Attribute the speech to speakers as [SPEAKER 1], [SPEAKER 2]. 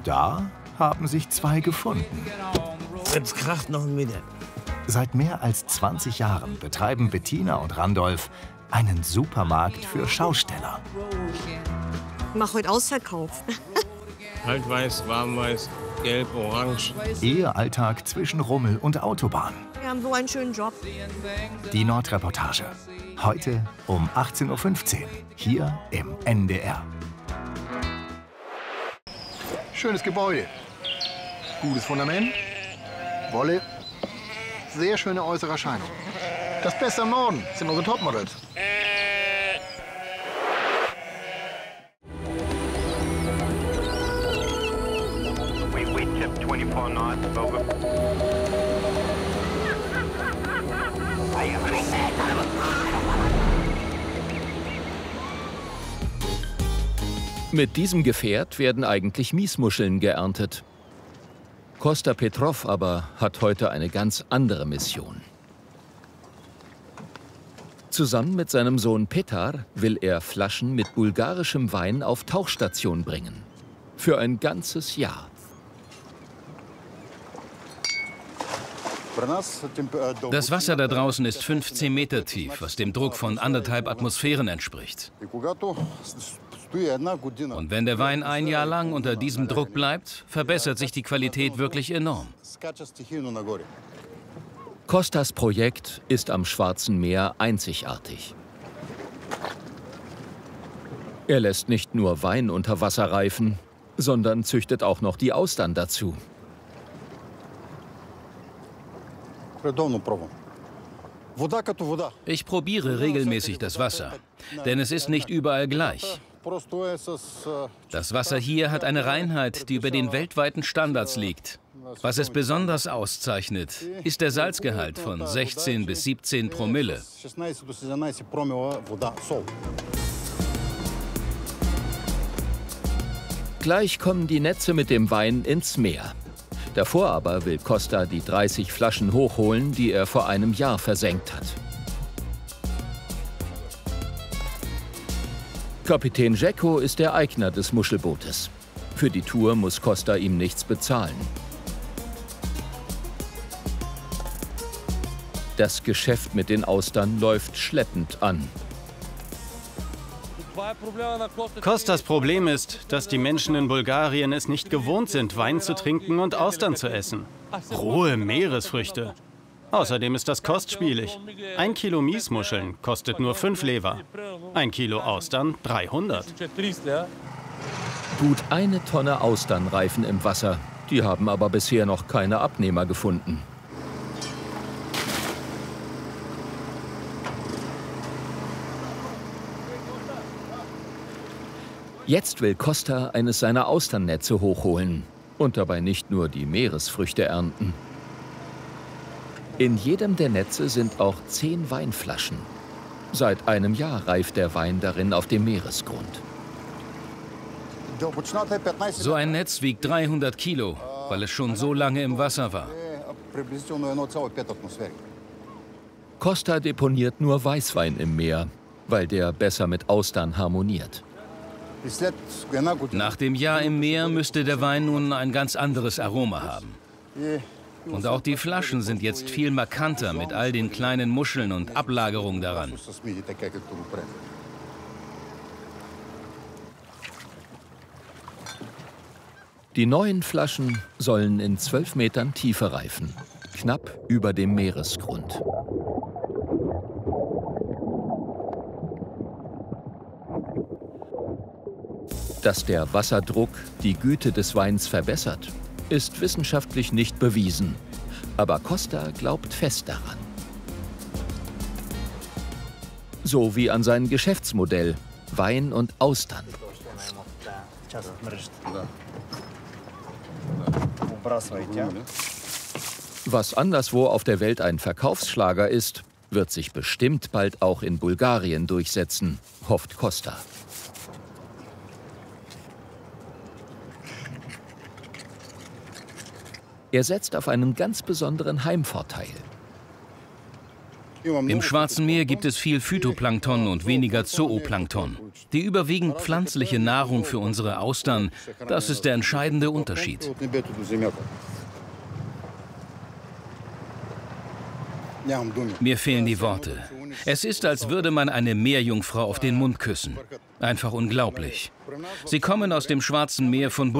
[SPEAKER 1] Da haben sich zwei gefunden.
[SPEAKER 2] Jetzt kracht noch ein Meter.
[SPEAKER 1] Seit mehr als 20 Jahren betreiben Bettina und Randolph einen Supermarkt für Schausteller.
[SPEAKER 3] Ich mach heute Ausverkauf.
[SPEAKER 2] Kaltweiß, warmweiß, gelb, orange.
[SPEAKER 1] Ihr Alltag zwischen Rummel und Autobahn.
[SPEAKER 3] Wir haben so einen schönen Job.
[SPEAKER 1] Die Nordreportage. Heute um 18:15 Uhr. Hier im NDR.
[SPEAKER 4] Schönes Gebäude. Gutes Fundament. Wolle. Sehr schöne äußere Erscheinung. Das Beste am Norden sind unsere Topmodels.
[SPEAKER 5] Mit diesem Gefährt werden eigentlich Miesmuscheln geerntet. Kosta Petrov aber hat heute eine ganz andere Mission. Zusammen mit seinem Sohn Petar will er Flaschen mit bulgarischem Wein auf Tauchstation bringen. Für ein ganzes Jahr.
[SPEAKER 6] Das Wasser da draußen ist 15 Meter tief, was dem Druck von 1,5 Atmosphären entspricht. Und wenn der Wein ein Jahr lang unter diesem Druck bleibt, verbessert sich die Qualität wirklich enorm.
[SPEAKER 5] Kostas Projekt ist am Schwarzen Meer einzigartig. Er lässt nicht nur Wein unter Wasser reifen, sondern züchtet auch noch die Austern dazu.
[SPEAKER 6] Ich probiere regelmäßig das Wasser, denn es ist nicht überall gleich. Das Wasser hier hat eine Reinheit, die über den weltweiten Standards liegt. Was es besonders auszeichnet, ist der Salzgehalt von 16 bis 17 Promille.
[SPEAKER 5] Gleich kommen die Netze mit dem Wein ins Meer. Davor aber will Kosta die 30 Flaschen hochholen, die er vor einem Jahr versenkt hat. Kapitän Jacko ist der Eigner des Muschelbootes. Für die Tour muss Kosta ihm nichts bezahlen. Das Geschäft mit den Austern läuft schleppend an.
[SPEAKER 7] Kostas Problem ist, dass die Menschen in Bulgarien es nicht gewohnt sind, Wein zu trinken und Austern zu essen. Rohe Meeresfrüchte. Außerdem ist das kostspielig. 1 Kilo Miesmuscheln kostet nur 5 Lever. 1 Kilo Austern 300.
[SPEAKER 5] Gut 1 Tonne Austern reifen im Wasser. Die haben aber bisher noch keine Abnehmer gefunden. Jetzt will Kosta eines seiner Austernnetze hochholen und dabei nicht nur die Meeresfrüchte ernten. In jedem der Netze sind auch 10 Weinflaschen. Seit einem Jahr reift der Wein darin auf dem Meeresgrund.
[SPEAKER 6] So ein Netz wiegt 300 Kilo, weil es schon so lange im Wasser war.
[SPEAKER 5] Kosta deponiert nur Weißwein im Meer, weil der besser mit Austern harmoniert.
[SPEAKER 6] Nach dem Jahr im Meer müsste der Wein nun ein ganz anderes Aroma haben. Und auch die Flaschen sind jetzt viel markanter mit all den kleinen Muscheln und Ablagerungen daran.
[SPEAKER 5] Die neuen Flaschen sollen in 12 Metern Tiefe reifen, knapp über dem Meeresgrund. Dass der Wasserdruck die Güte des Weins verbessert, ist wissenschaftlich nicht bewiesen. Aber Kosta glaubt fest daran. So wie an sein Geschäftsmodell: Wein und Austern. Was anderswo auf der Welt ein Verkaufsschlager ist, wird sich bestimmt bald auch in Bulgarien durchsetzen, hofft Kosta. Er setzt auf einen ganz besonderen Heimvorteil.
[SPEAKER 6] Im Schwarzen Meer gibt es viel Phytoplankton und weniger Zooplankton. Die überwiegend pflanzliche Nahrung für unsere Austern, das ist der entscheidende Unterschied. Mir fehlen die Worte. Es ist, als würde man eine Meerjungfrau auf den Mund küssen. Einfach unglaublich. Sie kommen aus dem Schwarzen Meer von